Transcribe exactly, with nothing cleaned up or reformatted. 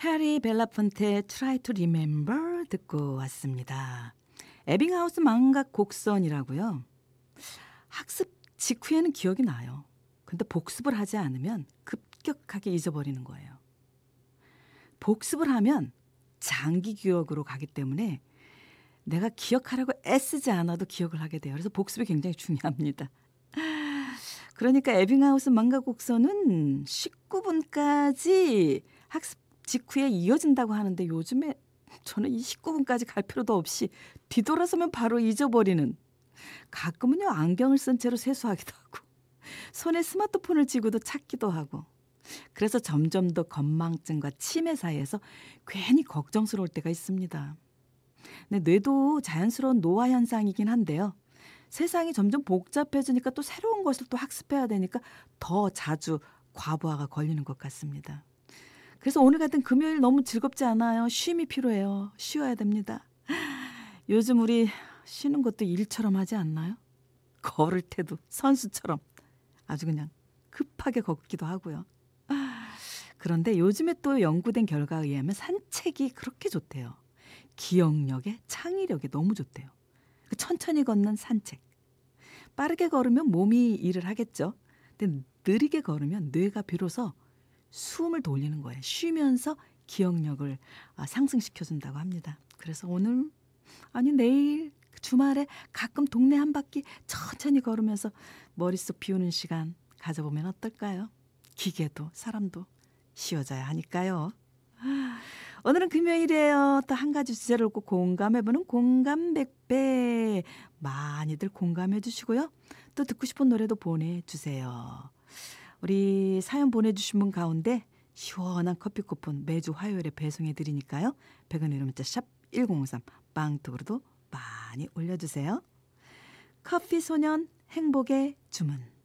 해리 벨라폰테의 Try to Remember 듣고 왔습니다. 에빙하우스 망각 곡선이라고요. 학습 직후에는 기억이 나요. 근데 복습을 하지 않으면 급격하게 잊어버리는 거예요. 복습을 하면 장기 기억으로 가기 때문에 내가 기억하라고 애쓰지 않아도 기억을 하게 돼요. 그래서 복습이 굉장히 중요합니다. 그러니까 에빙하우스 망각 곡선은 십구 분까지 학습 직후에 이어진다고 하는데 요즘에 저는 이 십구 분까지 갈 필요도 없이 뒤돌아서면 바로 잊어버리는, 가끔은요 안경을 쓴 채로 세수하기도 하고 손에 스마트폰을 쥐고도 찾기도 하고, 그래서 점점 더 건망증과 치매 사이에서 괜히 걱정스러울 때가 있습니다. 근데 뇌도 자연스러운 노화 현상이긴 한데요. 세상이 점점 복잡해지니까 또 새로운 것을 또 학습해야 되니까 더 자주 과부하가 걸리는 것 같습니다. 그래서 오늘 같은 금요일 너무 즐겁지 않아요? 쉼이 필요해요. 쉬어야 됩니다. 요즘 우리 쉬는 것도 일처럼 하지 않나요? 걸을 때도 선수처럼 아주 그냥 급하게 걷기도 하고요. 그런데 요즘에 또 연구된 결과에 의하면 산책이 그렇게 좋대요. 기억력에 창의력에 너무 좋대요. 천천히 걷는 산책. 빠르게 걸으면 몸이 일을 하겠죠. 근데 느리게 걸으면 뇌가 비로소 숨을 돌리는 거예요. 쉬면서 기억력을 상승시켜준다고 합니다. 그래서 오늘 아니 내일 주말에 가끔 동네 한 바퀴 천천히 걸으면서 머릿속 비우는 시간 가져보면 어떨까요? 기계도 사람도 쉬어져야 하니까요. 오늘은 금요일이에요. 또 한 가지 주제를 놓고 공감해보는 공감백배. 많이들 공감해 주시고요. 또 듣고 싶은 노래도 보내주세요. 우리 사연 보내주신 분 가운데 시원한 커피 쿠폰 매주 화요일에 배송해 드리니까요. 백 원의 문자 샵 일공오삼 빵톡으로도 많이 올려주세요. 커피 소년 행복의 주문.